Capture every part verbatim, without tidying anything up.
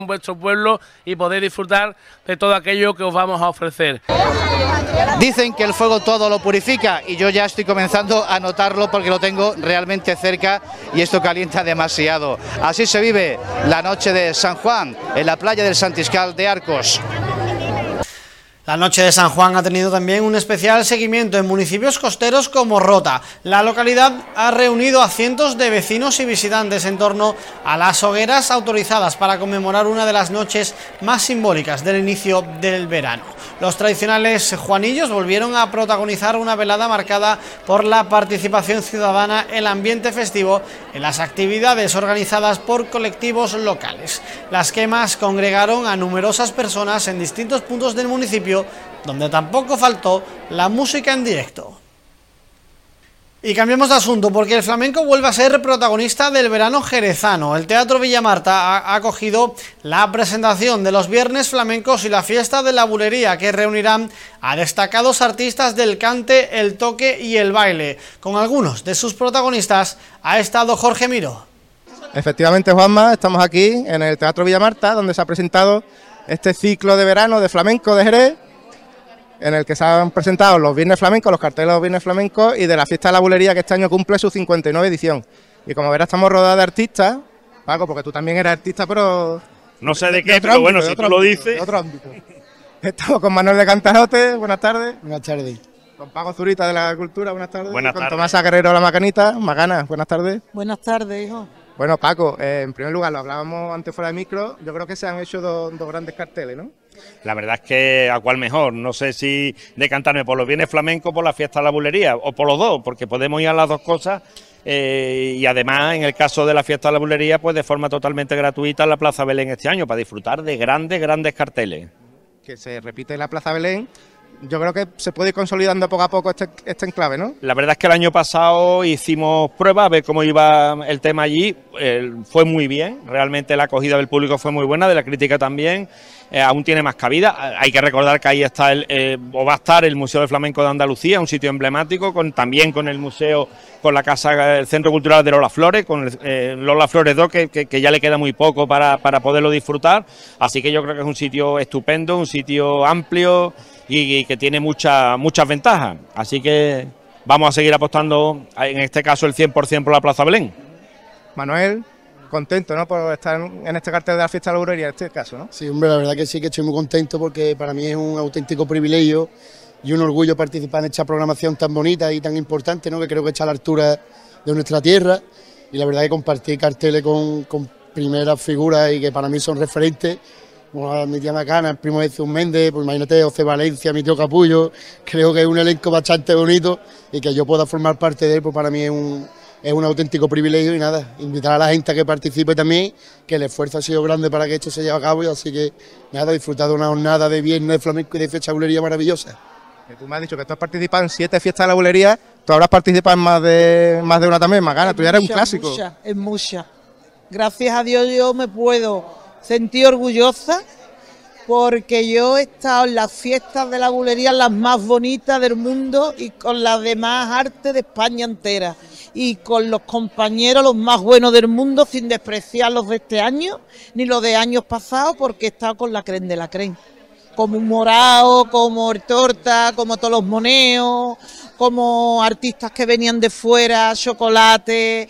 en vuestro pueblo y poder disfrutar de todo aquello que os vamos a ofrecer. Dicen que el fuego todo lo purifica y yo ya estoy comenzando a notarlo porque lo tengo realmente cerca y esto calienta demasiado. Así se vive la noche de San Juan en la playa del Santiscal de Arcos. La noche de San Juan ha tenido también un especial seguimiento en municipios costeros como Rota. La localidad ha reunido a cientos de vecinos y visitantes en torno a las hogueras autorizadas para conmemorar una de las noches más simbólicas del inicio del verano. Los tradicionales juanillos volvieron a protagonizar una velada marcada por la participación ciudadana, el ambiente festivo en las actividades organizadas por colectivos locales. Las quemas congregaron a numerosas personas en distintos puntos del municipio, donde tampoco faltó la música en directo. Y cambiamos de asunto porque el flamenco vuelve a ser protagonista del verano jerezano. El Teatro Villamarta ha acogido la presentación de los Viernes Flamencos y la Fiesta de la Bulería, que reunirán a destacados artistas del cante, el toque y el baile. Con algunos de sus protagonistas ha estado Jorge Miró. Efectivamente, Juanma, estamos aquí en el Teatro Villamarta, donde se ha presentado este ciclo de verano de flamenco de Jerez, en el que se han presentado los Viernes Flamencos, los carteles de los Viernes Flamencos y de la Fiesta de la Bulería, que este año cumple su cincuenta y nueve edición. Y como verás, estamos rodeados de artistas, Paco, porque tú también eres artista, pero... No sé de qué, de pero ámbito, bueno, si tú ámbito, lo dices... De otro ámbito. Estamos con Manuel de Cantajote, buenas tardes. Buenas tardes. Con Paco Zurita de la Cultura, buenas tardes. Buenas y con tardes. Tomás Guerrero, la Macanita, Magana, buenas tardes. Buenas tardes, hijo. Bueno, Paco, eh, en primer lugar, lo hablábamos antes fuera de micro, yo creo que se han hecho dos, dos grandes carteles, ¿no? La verdad es que a cuál mejor, no sé si decantarme por los Viernes Flamencos o por la Fiesta de la Bulería, o por los dos, porque podemos ir a las dos cosas, eh, y además en el caso de la Fiesta de la Bulería, pues de forma totalmente gratuita en la Plaza Belén este año, para disfrutar de grandes, grandes carteles. Que se repite en la Plaza Belén. Yo creo que se puede ir consolidando poco a poco este, este enclave, ¿no? La verdad es que el año pasado hicimos pruebas a ver cómo iba el tema allí, eh, fue muy bien, realmente la acogida del público fue muy buena, de la crítica también, eh, aún tiene más cabida. Hay que recordar que ahí está el, eh, o va a estar el Museo del Flamenco de Andalucía, un sitio emblemático, con también con el museo, con la casa, el Centro Cultural de Lola Flores, con el, eh, Lola Flores dos, que, que, que ya le queda muy poco para, para poderlo disfrutar, así que yo creo que es un sitio estupendo, un sitio amplio, y, y que tiene mucha, muchas ventajas, así que vamos a seguir apostando, en este caso el cien por ciento por la Plaza Belén. Manuel, contento, ¿no?, por estar en este cartel de la Fiesta de la Bulería, en este caso, ¿no? Sí, hombre, la verdad que sí, que estoy muy contento porque para mí es un auténtico privilegio y un orgullo participar en esta programación tan bonita y tan importante, ¿no?, que creo que está a la altura de nuestra tierra, y la verdad que compartir carteles con, con primeras figuras y que para mí son referentes, como mi tía Macana, el primo de Jesús Méndez, pues imagínate, José Valencia, mi tío Capullo, creo que es un elenco bastante bonito y que yo pueda formar parte de él, pues para mí es un, es un auténtico privilegio y nada, invitar a la gente a que participe también, que el esfuerzo ha sido grande para que esto se lleve a cabo y así que nada, disfrutar de una jornada de viernes de flamenco y de fiesta de bulería maravillosa. Que tú me has dicho que tú has participado en siete fiestas de la bulería, tú habrás participado en más de, más de una también, Macana, tú ya eres un clásico. Mucha, es mucha. Gracias a Dios yo me puedo sentir orgullosa porque yo he estado en las fiestas de la bulería las más bonitas del mundo y con las demás artes de España entera y con los compañeros los más buenos del mundo, sin despreciar los de este año ni los de años pasados, porque he estado con la creen de la creen, como un Morao, como el Torta, como todos los moneos, como artistas que venían de fuera, Chocolate,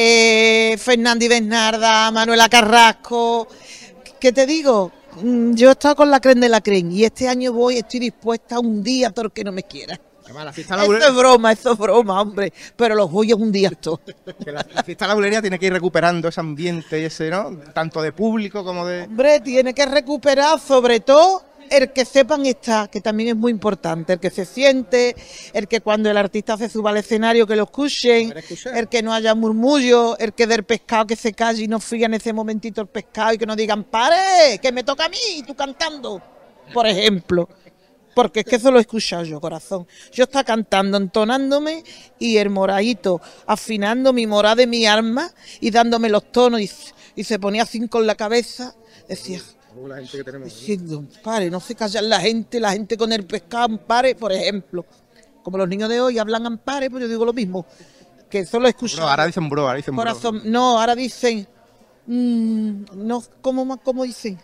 eh, Fernández Bernarda, Manuela Carrasco. ¿Qué te digo? Yo he estado con la creen de la creen y este año voy, estoy dispuesta un día a todo el que no me quiera. La fiesta de la Eso bulería... es broma, eso es broma, hombre, pero los voy a un día todo. Que la, la fiesta de la bulería tiene que ir recuperando ese ambiente y ese, ¿no?, tanto de público como de... Hombre, tiene que recuperar sobre todo el que sepan estar, que también es muy importante, el que se siente, el que cuando el artista se suba al escenario que lo escuchen, el que no haya murmullo, el que del pescado que se calle y no fría en ese momentito el pescado y que no digan, ¡pare! ¡Que me toca a mí! ¡Tú cantando! Por ejemplo. Porque es que eso lo he escuchado yo, corazón. Yo estaba cantando, entonándome y el moradito afinando mi morada de mi alma y dándome los tonos y, y se ponía así con la cabeza, decía... La gente que tenemos, diciendo, pare, no se callan la gente, la gente con el pescado, ampare, por ejemplo. Como los niños de hoy hablan ampare, pues yo digo lo mismo. Que eso lo he escuchado. Bro, ahora dicen bro, ahora dicen bro. Corazón, no, ahora dicen, mmm, no, ¿cómo, ¿cómo dicen?